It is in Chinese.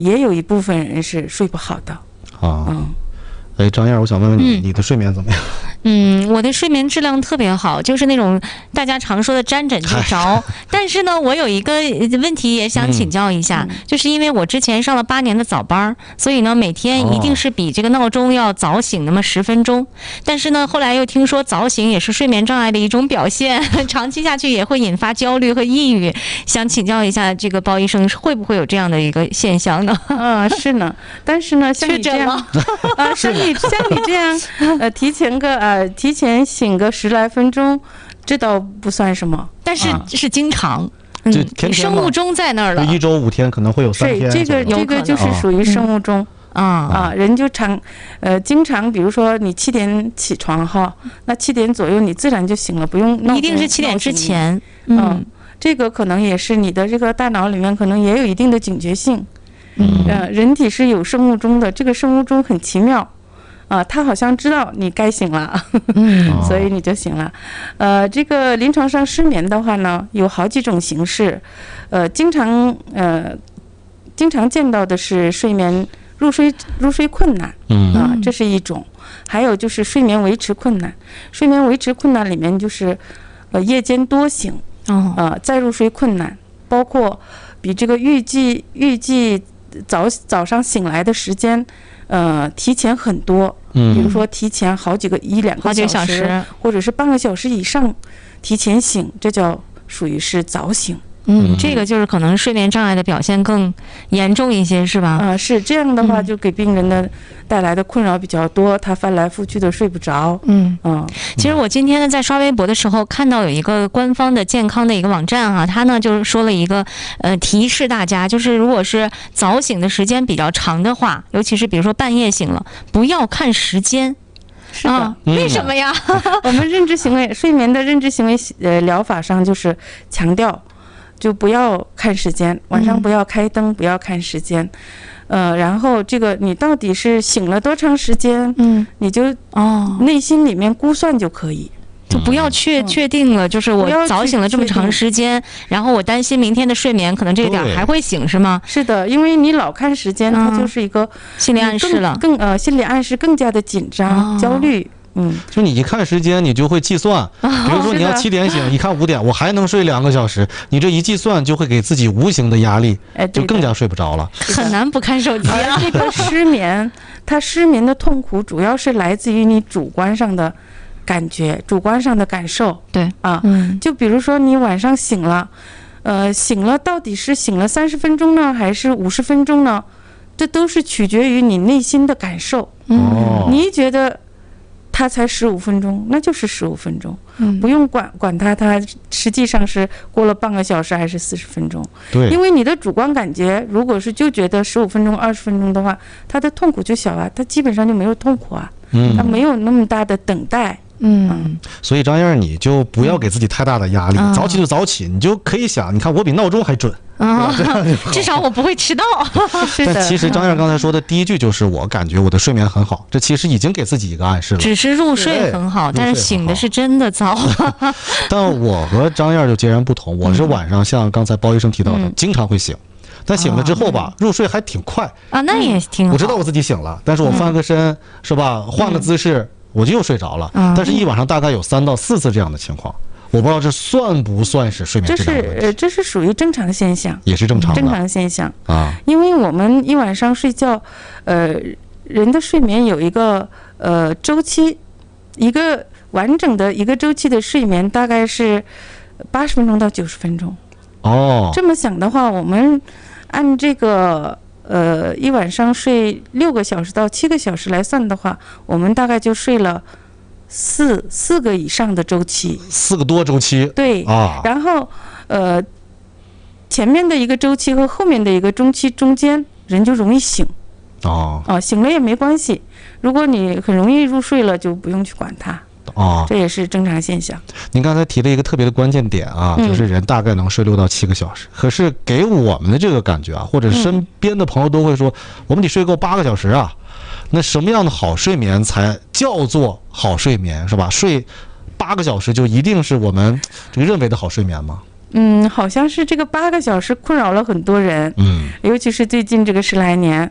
也有一部分人是睡不好的啊。张燕，我想问问你，你的睡眠怎么样？ 我的睡眠质量特别好，就是那种大家常说的沾枕就着。但是呢，我有一个问题也想请教一下，就是因为我之前上了8年的早班，所以呢每天一定是比这个闹钟要早醒那么10分钟。但是呢，后来又听说早醒也是睡眠障碍的一种表现，长期下去也会引发焦虑和抑郁。想请教一下这个包医生，会不会有这样的一个现象呢？ 是呢，但是呢，像你这样像你这样提前醒个10来分钟，这倒不算什么， 但是是经常。 天生物钟在那儿了， 一周5天可能会有3天。 这个就是属于生物钟人就经常，比如说你7点起床哈，那7点左右你自然就醒了，不用闹钟， 一定是7点之前。 这个可能也是你的这个大脑里面可能也有一定的警觉性。人体是有生物钟的，这个生物钟很奇妙。他好像知道你该醒了，所以你就醒了。这个临床上失眠的话呢，有好几种形式。经常见到的是入睡困难，这是一种。还有就是睡眠维持困难。睡眠维持困难里面就是夜间多醒，再入睡困难，包括比这个预计早上醒来的时间提前很多，比如说提前1-2个小时，或者是半个小时以上提前醒，这属于是早醒。 这个就是可能睡眠障碍的表现更严重一些，是吧？ 是这样的话，就给病人带来的困扰比较多，他翻来覆去的睡不着。 其实我今天呢在刷微博的时候看到有一个官方的健康的一个网站啊，他呢就是说了一个提示大家，就是如果是早醒的时间比较长的话，尤其是比如说半夜醒了，不要看时间。 是的， 为什么呀？ 我们睡眠的认知行为疗法上就是强调，就不要看时间，晚上不要开灯，不要看时间。然后这个你到底是醒了多长时间，你就内心里面估算就可以。 就不要确定了，就是我早醒了这么长时间，然后我担心明天的睡眠可能这个点还会醒，是吗？ 是的，因为你老看时间，它就是一个心理暗示了， 心理暗示更加的紧张、焦虑。 就你一看时间，你就会计算，比如说你要7点醒，一看5点，我还能睡2个小时，你这一计算就会给自己无形的压力，就更加睡不着了， 很难不看手机啊。 这个失眠的痛苦主要是来自于你主观上的感觉，主观上的感受。 对就比如说你晚上醒了，到底是醒了30分钟呢，还是50分钟呢？这都是取决于你内心的感受。你觉得它才15分钟，那就是15分钟，不用管它实际上是过了半个小时还是40分钟。 对， 因为你的主观感觉，如果是就觉得15分钟、20分钟的话，它的痛苦就小啊，它基本上就没有痛苦啊，它没有那么大的等待。 所以张燕，你就不要给自己太大的压力，早起就早起，你就可以想，你看我比闹钟还准。 至少我不会迟到。 但其实张燕刚才说的第一句就是我感觉我的睡眠很好，这其实已经给自己一个暗示了， 只是入睡很好，但是醒的是真的早。 但我和张燕就截然不同，我是晚上像刚才包医生提到的经常会醒，但醒了之后吧，入睡还挺快那也挺好。 我知道我自己醒了，但是我翻个身是吧，换个姿势我就又睡着了，但是一晚上大概有3到4次这样的情况，我不知道这算不算是睡眠质量的问题。 这是属于正常现象， 也是正常现象啊。因为我们一晚上睡觉，人的睡眠有一个周期，一个完整的一个周期的睡眠大概是80分钟到90分钟。这么想的话，我们按这个一晚上睡6个小时到7个小时来算的话，我们大概就睡了4个以上的周期 ，4个多周期。 对然后前面的一个周期和后面的一个周期中间，人就容易醒。醒了也没关系，如果你很容易入睡了，就不用去管它。这也是正常现象。 您刚才提了一个特别的关键点啊，就是人大概能睡6到7个小时。可是给我们的这个感觉啊，或者身边的朋友都会说，我们得睡够8个小时啊。那什么样的好睡眠才叫做好睡眠，是吧？睡8个小时就一定是我们这个认为的好睡眠吗？ 好像是这个8个小时困扰了很多人，尤其是最近这个10来年。